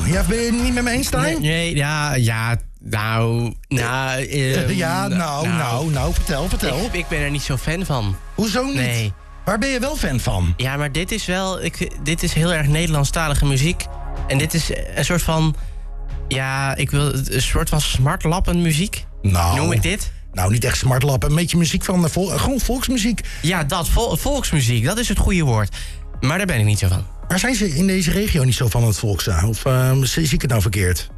Ja, ben je het niet met me eens, Stijn? Nee, vertel. Ik ben er niet zo fan van. Hoezo niet? Nee. Waar ben je wel fan van? Ja, maar dit is wel... dit is heel erg Nederlandstalige muziek. En dit is een soort van... Ja, een soort van smartlappen muziek. Noem ik dit? Nou, niet echt smartlappen. Een beetje muziek van... gewoon volksmuziek. Ja, volksmuziek. Dat is het goede woord. Maar daar ben ik niet zo van. Maar zijn ze in deze regio niet zo van het volksa? Of zie ik het nou verkeerd?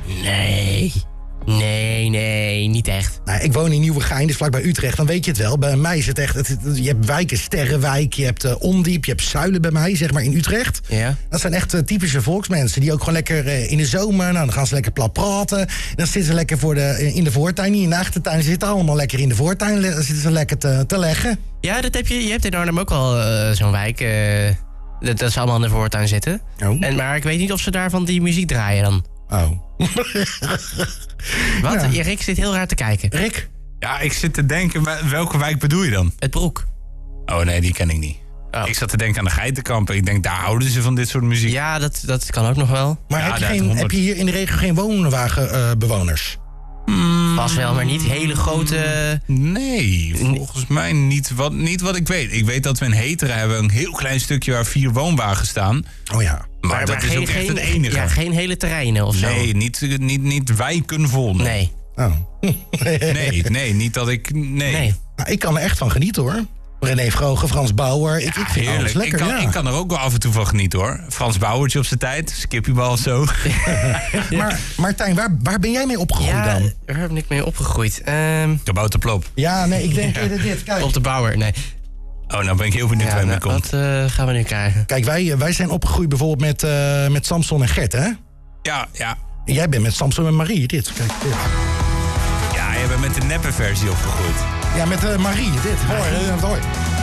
Nee, niet echt. Nou, ik woon in Nieuwegein, dus vlakbij Utrecht. Dan weet je het wel. Bij mij is het echt... je hebt wijken, Sterrenwijk, je hebt Ondiep, je hebt Zuilen bij mij, zeg maar, in Utrecht. Ja. Dat zijn echt typische volksmensen. Die ook gewoon lekker in de zomer... Nou, dan gaan ze lekker plat praten. Dan zitten ze lekker in de voortuin, niet in de achtertuin. Ze zitten allemaal lekker in de voortuin. Dan zitten ze lekker te leggen. Ja, je hebt in Arnhem ook al zo'n wijk... dat ze allemaal in de voortuin zitten. Oh. Maar ik weet niet of ze daarvan die muziek draaien dan. Oh. Wat? Ja. Rick zit heel raar te kijken. Rick? Ja, ik zit te denken, welke wijk bedoel je dan? Het Broek. Oh nee, die ken ik niet. Oh. Ik zat te denken aan de Geitenkampen. Ik denk, daar houden ze van dit soort muziek. Ja, dat kan ook nog wel. Maar heb je hier in de regio geen woonwagenbewoners? Vast wel, maar niet hele grote... Nee, volgens mij niet wat ik weet. Ik weet dat we in Heteren hebben een heel klein stukje waar 4 woonwagens staan. Oh ja. Maar dat is ook echt het enige. Ja, geen hele terreinen of zo. Nee, niet wijken vol. Nee. Oh. nee, niet dat ik... Nee. Nou, ik kan er echt van genieten, hoor. René Vroger, Frans Bauer. Ik vind alles lekker, ik kan er ook wel af en toe van genieten, hoor. Frans Bauertje op zijn tijd, skippiebal zo. Maar Martijn, waar ben jij mee opgegroeid dan? Waar ben ik mee opgegroeid? Kabouterplop. Ja, nee, ik denk eerder dit. Kijk. Op de Bauer, nee. Oh, nou ben ik heel benieuwd waar je mee komt. Wat gaan we nu krijgen? Kijk, wij zijn opgegroeid bijvoorbeeld met Samson en Gert, hè? Ja. En jij bent met Samson en Marie, dit. Kijk, dit. Ja, jij bent met de neppe versie opgegroeid. Ja, met Marie, dit. Hoor.